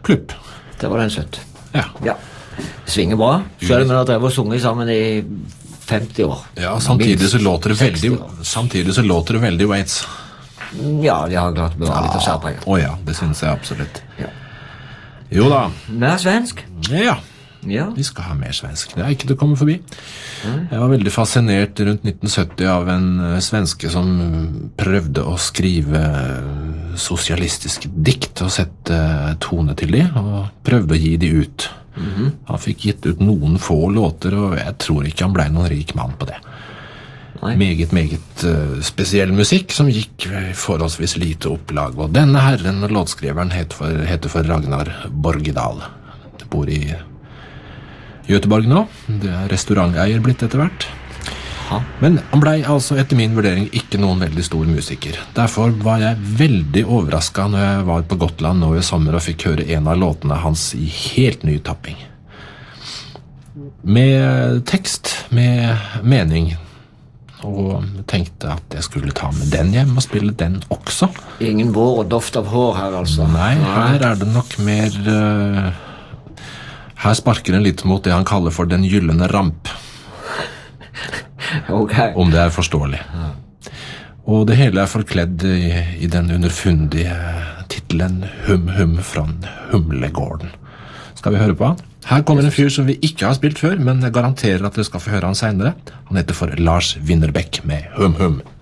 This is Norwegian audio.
Klubb. Det var den søtt. Ja. Ja. Det svinger bra. Selv om vi har drevet og sunget sammen i 50 år. Ja, samtidig så låter det veldig, 60 år. samtidig så låter det veldig Waits. Ja, de har klart å bevare litt av særpreget. Åja, det synes jeg absolutt. Ja. Jo da. Mer svensk? Ja, Ja. vi skal ha mer svensk. Det er ikke til å komme forbi. Jeg var veldig fascinert rundt 1970 av en svenske som prøvde å skrive sosialistiske dikt og sette tone til de, og prøvde å gi de ut. Han fikk gitt ut noen få låter, og jeg tror ikke han ble noen rik mann på det. Nei. Meget spesiell musikk som gikk forholdsvis lite opplag, og denne herren og låtskriveren heter for Ragnar Borgedal. Det bor i Göteborg nå. Det er restauranteier blitt etter hvert. Ha. Men han ble altså etter min vurdering ikke noen veldig stor musiker. Derfor var jeg veldig overrasket når jeg var på Gotland nå i sommer og fikk høre en av låtene hans i helt ny tapping. Med tekst, med mening. Og tenkte at jeg skulle ta med den hjem og spille den også. Ingen vår og doft av hår her, altså. Nei, her er det nok mer... her sparker den litt mot det han kaller for den gyllene ramp. Ok. Om det er forståelig. Og det hele er forkledd i den underfundige titlen Hum Hum fra Humlegården. Skal vi høre på han? Her kommer en fyr som vi ikke har spilt før, men jeg garanterer at dere skal få høre han senere. Han heter for Lars Winnerbäck med Hum Hum.